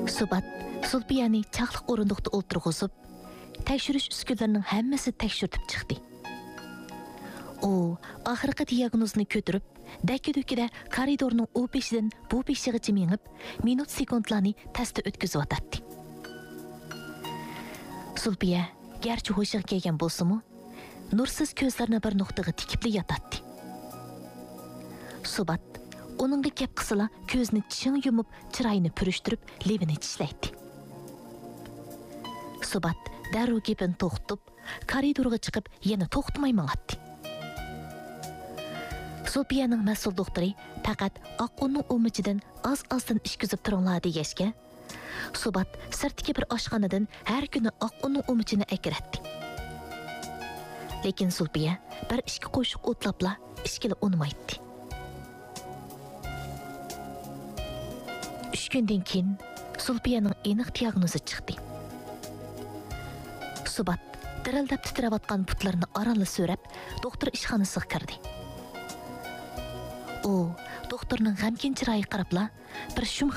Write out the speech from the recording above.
Subat Sulpiyani çaqlıq orunduqda o'ltirg'izib, tekshirish uskunalarining hammasi tekshirtib chiqdi. O, oxirgi diagnozni ko'tarib, dakki-dukkida koridorning u peshidan bu peshigacha mengib, minut sekundlarni testda o'tkazib o'tadi. Sulpiya, garchi hushiga kelgan bo'lsa-mu, nursiz ko'zlarini bir nuqtaga tikibli yotadi. Subat onunga gap qilsa, ko'zni ching yumib, chiroyini purishtirib, levini tishlaydi. Subat darrov gapini to'xtatib, koridorga chiqib, yana to'xtamay mangadi. Sulpiyaning mas'ul doktori faqat oqqonning o'michidan oz-ozdan ishkizib turinglar degashga, Subat sirtdagi bir oshxonadan har kuni oqqonning o'michini akiradi. Lekin Sulpiya bir ishga qo'shiq o'tlabla ishkili unmaydi. 3 kundan keyin Sulpiyaning aniq diagnozi chiqdi. Subat dirildab titrayotgan putlarini orala so'rab, doktor ishxonasiga kirdi. O, doktorning g'amkin chiroyi qarabla bir shum